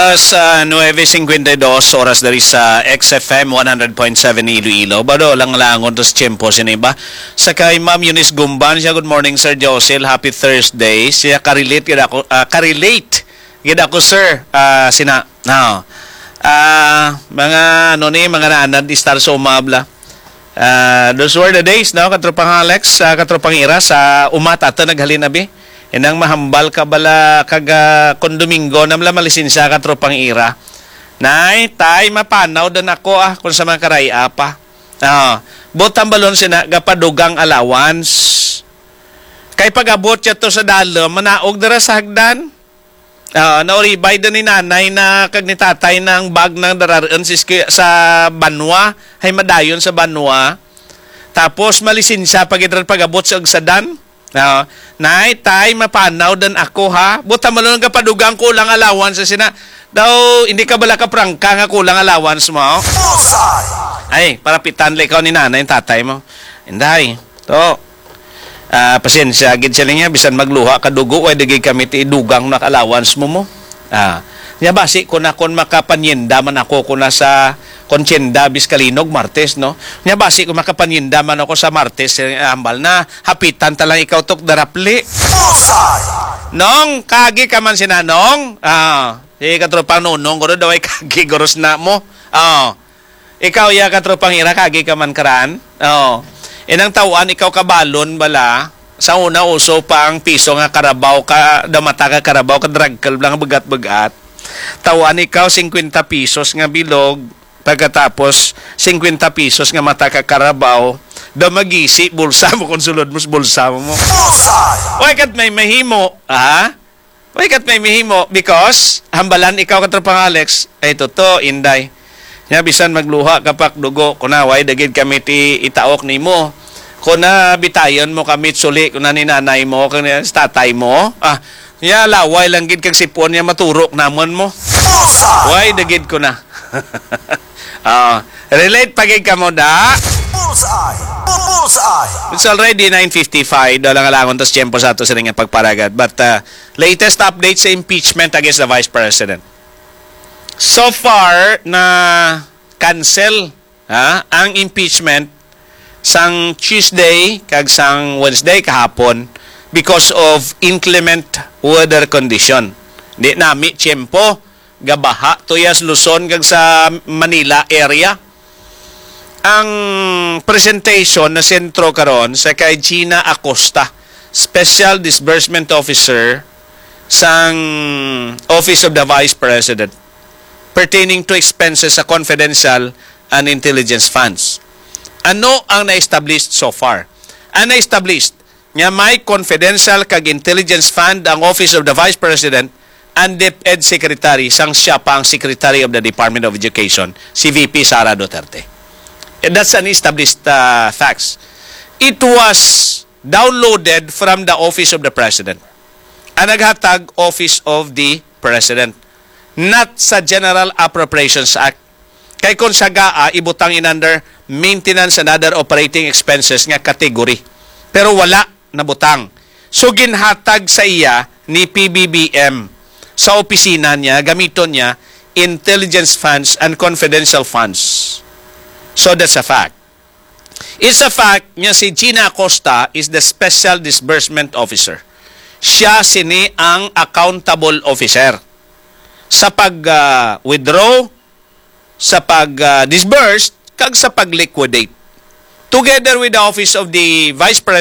9:52 oras dari sa XFM 100.7 Iloilo. Bado lang langon tos tiyempo siniba. Sa kay Ma'am Eunice Gumban siya, good morning Sir Josel, happy Thursday. Siya karelate gid ako sir. Sina now. Mga mga naanad istar so umabla. Those were the days now katropang Alex, katropang Ira sa umata ta naghalinabi. Inang mahambal ka bala kaga kondomingo namla malisensya ka tropang Ira. Nay, tay mapanaw dan ako kung sa mga karaya pa. Botang balon sina gapadugang allowance. Kay pagabot siya to sa dalo, manaog dara sa hagdan. Nauribay din ni nanay na kag ni tatay ng bag ng dararaan sa banwa, hay madayon sa banwa. Tapos malisensya pagabot sa agsadan. Nay, tay, mapanaw dan ako ha. Buta mo lang kapadugang kulang allowance sa sina. Daw, hindi ka bala kaprangka nga kulang allowance mo? Ay, para pitan lang ikaw ni nanay, tatay mo. Inday, to. Pasensya, gid siya niya, bisan magluha ka dugo, ay digay kami ti dugang na allowance mo. Niya basi, kung makapanyenda man ako kung nasa konsyenda biskalinog Martes, no? Niya basi kung makapanyenda man ako sa Martes, ambal na, hapitan talang ikaw tok darapli. Nong, kagi ka man sinanong. Katropang nunong, guro daw ay kagi, guros na mo. Ikaw ya katropang Ira, kagi ka man karaan. Inang tawaan, ikaw kabalon bala, sa una uso pa ang piso nga karabaw ka, damata ka karabaw ka dragkal lang bagat-bagat. Tawaan ikaw 50 pesos nga bilog, pagkatapos 50 pesos nga mata ka karabaw, da magisi, bulsa mo, kung sulod mo, bulsa mo. Uy, kat may mahimo, Uy, kat may mahimo, because, hambalan ikaw katropang Alex, ay totoo, inday. Nya bisan magluha kapak dugo kunaway dagid kami ti itaok nimo. Kuna bitayon mo kami suli kuna ni nanay mo kana tatay mo. Nya laway lang gid kag sipon nya maturok namon mo. Way dagid ko na. Relate pagig ka mo da. It's already 9:55 dalang alangon tas tiyempo sa ato sa nga pagparagad. But latest update sa impeachment against the Vice President. So far na cancel ang impeachment sang Tuesday kag sang Wednesday kahapon because of inclement weather condition. Di nami tiyempo gabaha tuyas Luzon kag sa Manila area. Ang presentation na sentro karon sa kay Gina Acosta, Special Disbursement Officer sang Office of the Vice President, pertaining to expenses sa confidential and intelligence funds. Ano ang na-established so far? Ang na-established nga may confidential kag intelligence fund ang Office of the Vice President and DepEd Secretary sang siya pa ang Secretary of the Department of Education, si VP Sara Duterte. And that's an established facts. It was downloaded from the Office of the President. Ang naghatag Office of the President, not sa General Appropriations Act. Kay kung sa GAA, ibutang in under maintenance and other operating expenses nga category. Pero wala na butang. So ginhatag sa iya ni PBBM sa opisina niya, gamiton niya, intelligence funds and confidential funds. So that's a fact. It's a fact niya si Gina Acosta is the Special Disbursement Officer. Siya sini ang accountable officer sa pag-withdraw, sa pag-disburse, kag sa pag-liquidate. Together with the Office of the Vice President,